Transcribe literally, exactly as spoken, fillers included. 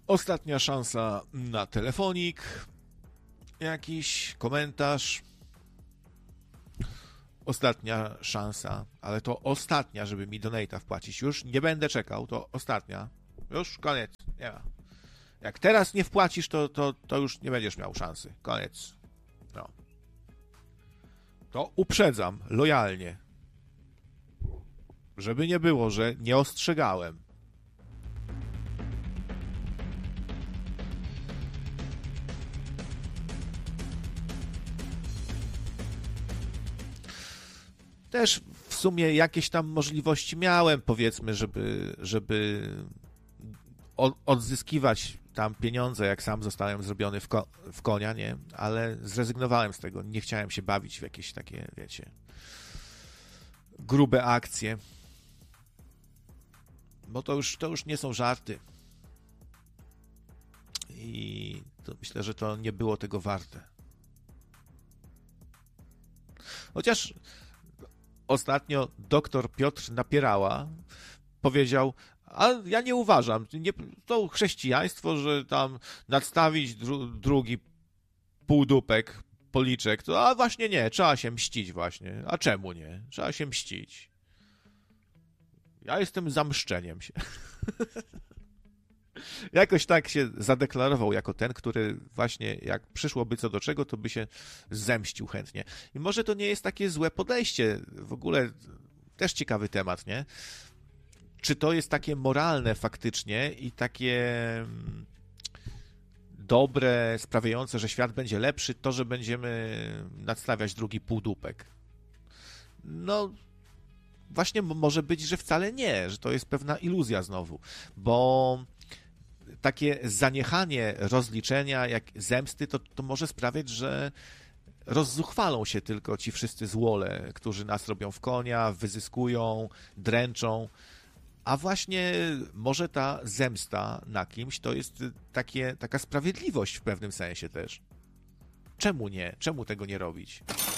Ostatnia szansa na telefonik, jakiś komentarz. Ostatnia szansa, ale to ostatnia, żeby mi donate'a wpłacić. Już nie będę czekał, to ostatnia. Już koniec, nie ma. Jak teraz nie wpłacisz, to, to, to już nie będziesz miał szansy. Koniec. No. To uprzedzam lojalnie. Żeby nie było, że nie ostrzegałem. Też w sumie jakieś tam możliwości miałem, powiedzmy, żeby, żeby odzyskiwać tam pieniądze, jak sam zostałem zrobiony w, ko- w konia, nie? Ale zrezygnowałem z tego. Nie chciałem się bawić w jakieś takie, wiecie, grube akcje. Bo to już, to już nie są żarty. I to myślę, że to nie było tego warte. Chociaż ostatnio doktor Piotr Napierała powiedział, a ja nie uważam, nie, to chrześcijaństwo, że tam nadstawić dru, drugi półdupek, policzek, to a właśnie nie, trzeba się mścić właśnie. A czemu nie? Trzeba się mścić. Ja jestem za mszczeniem się. Jakoś tak się zadeklarował jako ten, który właśnie jak przyszłoby co do czego, to by się zemścił chętnie. I może to nie jest takie złe podejście. W ogóle też ciekawy temat, nie? Czy to jest takie moralne faktycznie i takie dobre, sprawiające, że świat będzie lepszy, to, że będziemy nadstawiać drugi półdupek? No, właśnie może być, że wcale nie, że to jest pewna iluzja znowu, bo takie zaniechanie rozliczenia, jak zemsty, to, to może sprawiać, że rozzuchwalą się tylko ci wszyscy złole, którzy nas robią w konia, wyzyskują, dręczą, a właśnie może ta zemsta na kimś to jest takie, taka sprawiedliwość w pewnym sensie też. Czemu nie? Czemu tego nie robić?